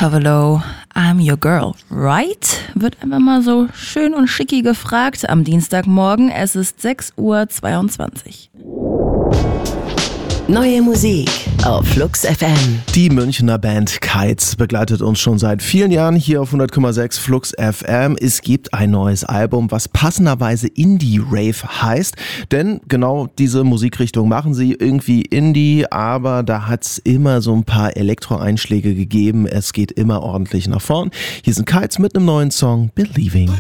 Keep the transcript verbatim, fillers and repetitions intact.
Tovolo, I'm your girl, right? Wird einfach mal so schön und schicki gefragt am Dienstagmorgen. Es ist sechs Uhr zweiundzwanzig. Neue Musik auf Flux F M. Die Münchner Band Kites begleitet uns schon seit vielen Jahren hier auf hundert Komma sechs Flux F M. Es gibt ein neues Album, was passenderweise Indie-Rave heißt, denn genau diese Musikrichtung machen sie, irgendwie Indie, aber da hat es immer so ein paar Elektro-Einschläge gegeben. Es geht immer ordentlich nach vorn. Hier sind Kites mit einem neuen Song, Believing.